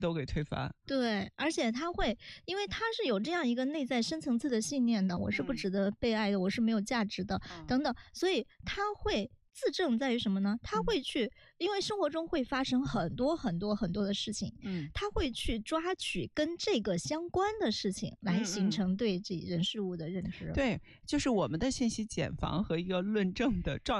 都给推翻。 对，而且他会，因为他是有这样一个内在深层次的信念的，我是不值得被爱的，我是没有价值的，等等，所以他会自证在于什么呢？他会去，因为生活中会发生很多很多很多的事情，他会去抓取跟这个相关的事情来形成对这人事物的认知。 对，就是我们的信息茧房和一个论证的状